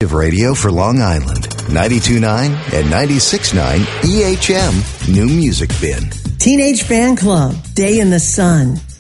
Alternative radio for Long Island. 92.9 and 96.9 EHM New Music Bin. Teenage Fan Club, Day in the Sun.